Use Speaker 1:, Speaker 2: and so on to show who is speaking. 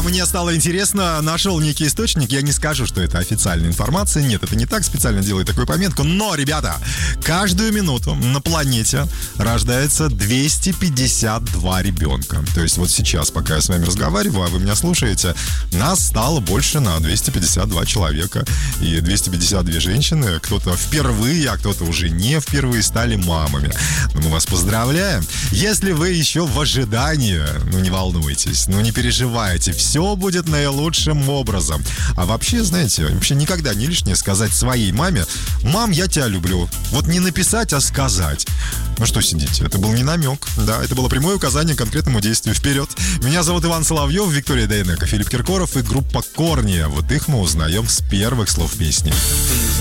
Speaker 1: мне стало интересно, нашел некий источник. Я не скажу, что это официальная информация. Нет, это не так, специально делаю такую пометку. Но, ребята, каждую минуту на планете рождается 252 ребенка. То есть вот сейчас, пока я с вами разговариваю, а вы меня слушаете, нас стало больше на 252 человека. И 252 женщины, кто-то впервые, а кто-то уже не впервые стали мамами. Но мы вас поздравляем. Если вы еще в ожидании, не волнуйтесь, не переживайте, все будет наилучшим образом. А вообще, знаете, вообще никогда не лишнее сказать своей маме: мам, я тебя люблю. Вот не написать, а сказать. Ну что сидите, это был не намек, да, это было прямое указание к конкретному действию. Вперед! Меня зовут Иван Соловьев, Виктория Дейнеко, Филипп Киркоров и группа Корни. Вот их мы узнаем с первых слов песни.